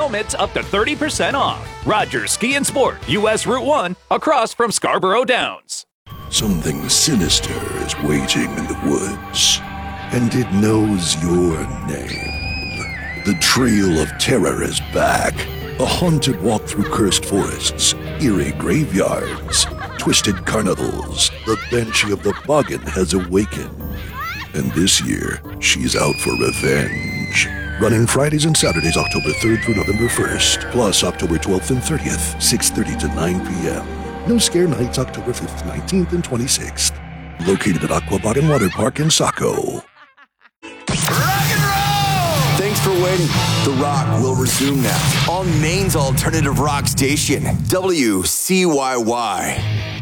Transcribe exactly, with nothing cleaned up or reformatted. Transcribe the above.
helmets up to thirty percent off. Rogers Ski and Sport, U S Route one, across from Scarborough Downs. Something sinister is waiting in the woods, and it knows your name. The Trail of Terror is back. A haunted walk through cursed forests, eerie graveyards, twisted carnivals. The Banshee of the Boggin has awakened. And this year, she's out for revenge. Running Fridays and Saturdays, October third through November first, plus October twelfth and thirtieth, six thirty to nine p.m. No Scare Nights, October fifth, nineteenth, and twenty-sixth. Located at Aqua Boggin Water Park in Saco. Thanks for waiting. The Rock will resume now on Maine's alternative rock station, W C Y Y.